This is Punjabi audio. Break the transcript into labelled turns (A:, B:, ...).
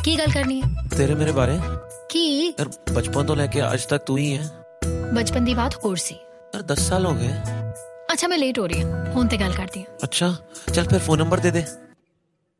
A: ਕੀ ਗੱਲ ਕਰਨੀ ਹੈ?
B: ਤੇਰੇ ਮੇਰੇ ਬਾਰੇ
A: ਕੀ?
B: ਯਾਰ ਬਚਪਨ ਤੋਂ ਲੈ ਕੇ ਅੱਜ ਤੱਕ ਤੂੰ ਹੀ ਹੈ।
A: ਬਚਪਨ ਦੀ ਬਾਤ ਹੋਰ ਸੀ।
B: ਯਾਰ 10 ਸਾਲ ਹੋ ਗਏ।
A: ਅੱਛਾ ਮੈਂ ਲੇਟ ਹੋ ਰਹੀ ਹਾਂ, ਹੁਣ ਤੇ ਗੱਲ ਕਰਦੀ ਹਾਂ।
B: ਅੱਛਾ ਚੱਲ ਫਿਰ ਫੋਨ ਨੰਬਰ ਦੇ ਦੇ।